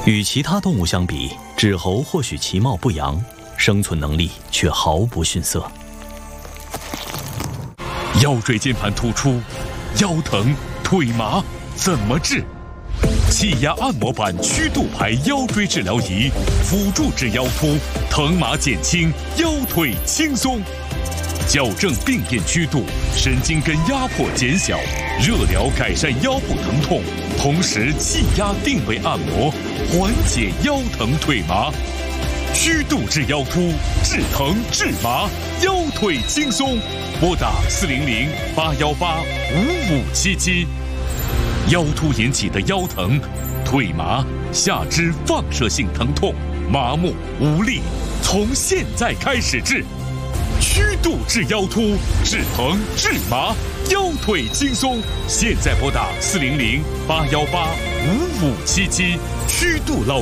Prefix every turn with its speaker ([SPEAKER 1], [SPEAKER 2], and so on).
[SPEAKER 1] 与其他动物相比，纸猴或许其貌不扬，生存能力却毫不逊色。
[SPEAKER 2] 腰椎间盘突出、腰疼、腿麻怎么治？气压按摩板曲度牌腰椎治疗仪，辅助治腰突，疼麻减轻，腰腿轻松。矫正病变曲度，神经根压迫减小，热疗改善腰部疼痛，同时气压定位按摩，缓解腰疼腿麻。曲度治腰突，治疼治麻，腰腿轻松。拨打400-818-5577。腰突引起的腰疼、腿麻、下肢放射性疼痛、麻木无力，从现在开始治。曲度治腰突，治疼治麻，腰腿轻松。现在拨打400-818-5577。曲度老